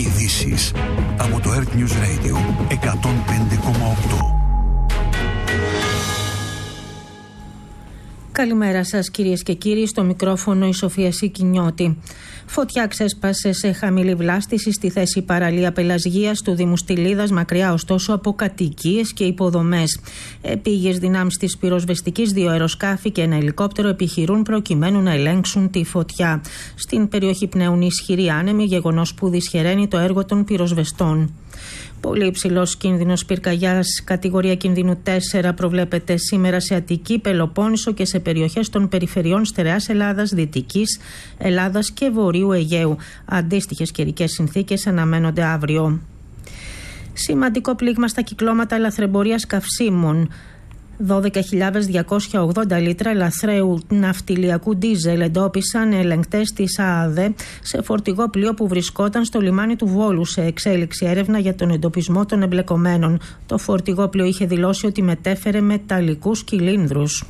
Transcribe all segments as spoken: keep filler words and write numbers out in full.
Ειδήσεις από το Earth News Radio εκατόν πέντε κόμμα οκτώ. Καλημέρα σας κυρίες και κύριοι, στο μικρόφωνο η Σοφία Σικινιώτη. Φωτιά ξέσπασε σε χαμηλή βλάστηση στη θέση παραλία Πελασγίας του Δήμου Στυλίδας, μακριά ωστόσο από κατοικίες και υποδομές. Επίγειες δυνάμεις της πυροσβεστικής, δύο αεροσκάφη και ένα ελικόπτερο επιχειρούν προκειμένου να ελέγξουν τη φωτιά. Στην περιοχή πνέουν ισχυροί άνεμοι, γεγονός που δυσχεραίνει το έργο των πυροσβεστών. Πολύ υψηλός κίνδυνος πυρκαγιάς κατηγορία κινδύνου τέσσερα προβλέπεται σήμερα σε Αττική, Πελοπόννησο και σε περιοχές των περιφερειών Στερεάς Ελλάδας, Δυτικής Ελλάδας και Βορείου Αιγαίου. Αντίστοιχες καιρικές συνθήκες αναμένονται αύριο. Σημαντικό πλήγμα στα κυκλώματα λαθρεμπορίας καυσίμων. δώδεκα χιλιάδες διακόσια ογδόντα λίτρα ελαθρέου ναυτιλιακού ντίζελ εντόπισαν ελεγκτές της ΑΑΔΕ σε φορτηγό πλοίο που βρισκόταν στο λιμάνι του Βόλου, σε εξέλιξη έρευνα για τον εντοπισμό των εμπλεκομένων. Το φορτηγό πλοίο είχε δηλώσει ότι μετέφερε μεταλλικούς κυλίνδρους.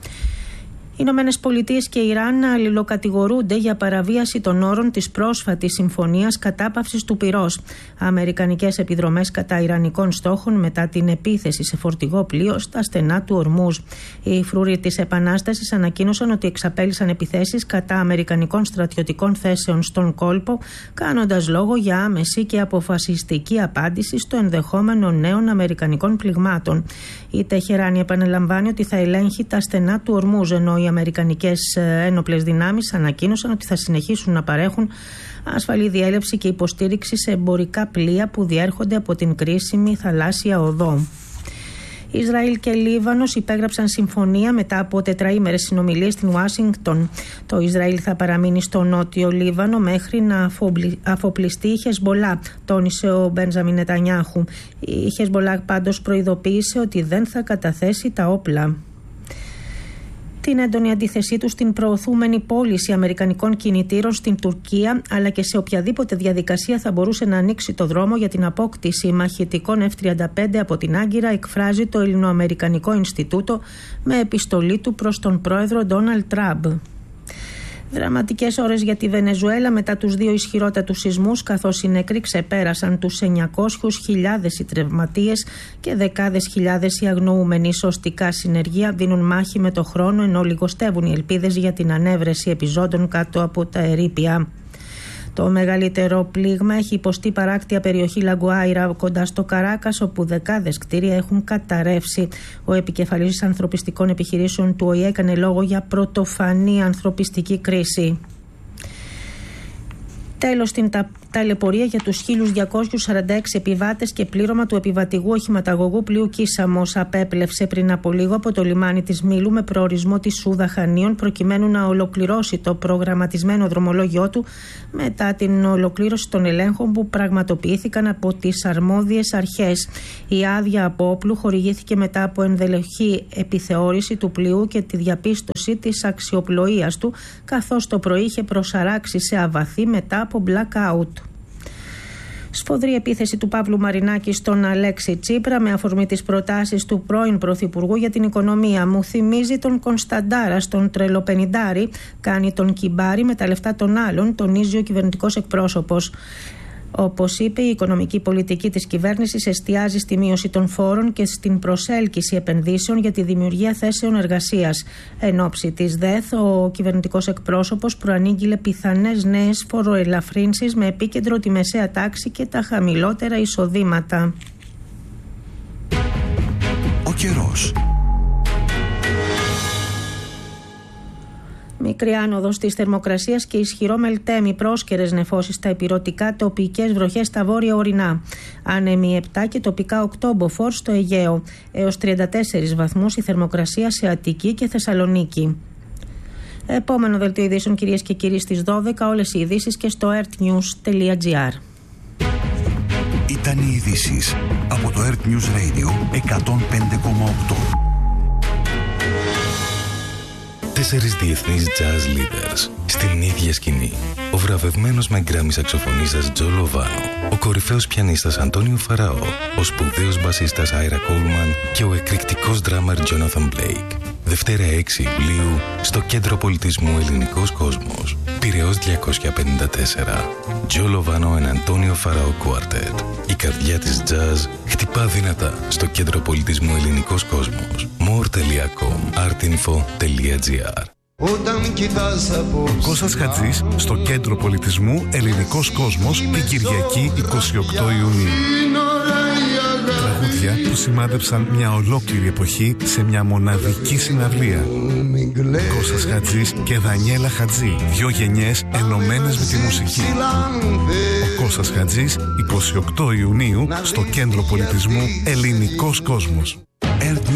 Οι Ηνωμένες Πολιτείες και Ιράν αλληλοκατηγορούνται για παραβίαση των όρων της πρόσφατης συμφωνίας κατάπαυσης του πυρός. Αμερικανικές επιδρομές κατά ιρανικών στόχων μετά την επίθεση σε φορτηγό πλοίο στα στενά του Ορμούζ. Οι φρούροι της Επανάστασης ανακοίνωσαν ότι εξαπέλυσαν επιθέσεις κατά αμερικανικών στρατιωτικών θέσεων στον κόλπο, κάνοντας λόγο για άμεση και αποφασιστική απάντηση στο ενδεχόμενο νέων αμερικανικών πληγμάτων. Η Τεχεράνη επαναλαμβάνει ότι θα ελέγχει τα στενά του Ορμούζ, ενώ οι αμερικανικές ένοπλες δυνάμεις ανακοίνωσαν ότι θα συνεχίσουν να παρέχουν ασφαλή διέλευση και υποστήριξη σε εμπορικά πλοία που διέρχονται από την κρίσιμη θαλάσσια οδό. Ισραήλ και Λίβανος υπέγραψαν συμφωνία μετά από τετραήμερες συνομιλίες στην Ουάσιγκτον. Το Ισραήλ θα παραμείνει στο νότιο Λίβανο μέχρι να αφοπλιστεί η Χεσμπολά, τόνισε ο Μπένζαμιν Νετανιάχου. Η Χεσμπολά πάντως προειδοποίησε ότι δεν θα καταθέσει τα όπλα. Την έντονη αντίθεσή του στην προωθούμενη πώληση αμερικανικών κινητήρων στην Τουρκία, αλλά και σε οποιαδήποτε διαδικασία θα μπορούσε να ανοίξει το δρόμο για την απόκτηση μαχητικών εφ τριάντα πέντε από την Άγκυρα, εκφράζει το Ελληνοαμερικανικό Ινστιτούτο με επιστολή του προς τον πρόεδρο Ντόναλντ Τραμπ. Δραματικές ώρες για τη Βενεζουέλα μετά τους δύο ισχυρότατους σεισμούς, καθώς οι νεκροί ξεπέρασαν τους εννιακόσιες χιλιάδες οι τραυματίες και δεκάδες χιλιάδες οι αγνοούμενοι. Σωστικά συνεργεία δίνουν μάχη με το χρόνο, ενώ λιγοστεύουν οι ελπίδες για την ανέβρεση επιζώντων κάτω από τα ερείπια. Το μεγαλύτερο πλήγμα έχει υποστεί παράκτια περιοχή Λαγκουάιρα κοντά στο Καράκας, όπου δεκάδες κτίρια έχουν καταρρεύσει. Ο επικεφαλής ανθρωπιστικών επιχειρήσεων του Ο Η Ε έκανε λόγο για πρωτοφανή ανθρωπιστική κρίση. Τέλος, στην τα... ταλαιπωρία για τους χίλια διακόσιους σαράντα έξι επιβάτες και πλήρωμα του επιβατηγού οχηματαγωγού πλοίου Κίσαμος απέπλευσε πριν από λίγο από το λιμάνι της Μήλου με προορισμό τη Σούδα Χανίων, προκειμένου να ολοκληρώσει το προγραμματισμένο δρομολόγιο του μετά την ολοκλήρωση των ελέγχων που πραγματοποιήθηκαν από τις αρμόδιες αρχές. Η άδεια από όπλου χορηγήθηκε μετά από ενδελεχή επιθεώρηση του πλοίου και τη διαπίστωση της αξιοπλοείας του, καθώς το πρωί είχε προσαράξει σε αβαθή μετά από blackout. Σφοδρή επίθεση του Παύλου Μαρινάκη στον Αλέξη Τσίπρα με αφορμή τις προτάσεις του πρώην Πρωθυπουργού για την οικονομία. Μου θυμίζει τον Κωνσταντάρα στον τρελοπενιντάρι, κάνει τον κυμπάρι με τα λεφτά των άλλων, τονίζει ο κυβερνητικός εκπρόσωπος. Όπως είπε, η οικονομική πολιτική της κυβέρνησης εστιάζει στη μείωση των φόρων και στην προσέλκυση επενδύσεων για τη δημιουργία θέσεων εργασίας. Εν ώψη της ΔΕΘ, ο κυβερνητικός εκπρόσωπος προανήγγειλε πιθανές νέες φοροελαφρύνσεις με επίκεντρο τη μεσαία τάξη και τα χαμηλότερα εισοδήματα. Ο καιρός. Μικρή άνοδος της θερμοκρασίας και ισχυρό μελτέμι, πρόσκαιρες νεφώσεις στα ηπειρωτικά, τοπικές βροχές στα βόρεια ορεινά. Άνεμοι επτά και τοπικά οκτώ μποφόρ στο Αιγαίο. Έως τριάντα τέσσερις βαθμούς η θερμοκρασία σε Αττική και Θεσσαλονίκη. Επόμενο δελτίο ειδήσεων, κυρίες και κύριοι, στις δώδεκα. Όλες οι ειδήσεις και στο earthnews.gr. Ήταν οι ειδήσεις από το Earth News Radio εκατόν πέντε κόμμα οκτώ. Τέσσερις διεθνείς jazz leaders στην ίδια σκηνή. Ο βραβευμένος με γκράμι σαξοφωνίστας Τζο Λοβάνο, ο κορυφαίος πιανίστας Αντώνιο Φαραώ, ο σπουδαίος μπασίστας Άιρα Κόλμαν και ο εκρηκτικός ντράμερ Τζόναθαν Μπλέικ. Δευτέρα έξι Ιουλίου στο Κέντρο Πολιτισμού Ελληνικός Κόσμος. Πειραιώς διακόσια πενήντα τέσσερα. Τζο Λοβάνο and Antonio Farao Quartet. Η καρδιά της jazz χτυπά δυνατά στο Κέντρο Πολιτισμού Ελληνικός Κόσμος. more τελεία com artinfo τελεία gr. Κώστας Χατζής στο Κέντρο Πολιτισμού Ελληνικός Κόσμος την Κυριακή εικοστή ογδόη Ιουνίου. Τραγούδια που σημάδεψαν μια ολόκληρη εποχή σε μια μοναδική συναυλία. Κώστας Χατζής και Δανιέλα Χατζή, δύο γενιές ενωμένες με τη μουσική. Ο Κώστας Χατζής, εικοστή ογδόη Ιουνίου στο Κέντρο Πολιτισμού Ελληνικός Κόσμος.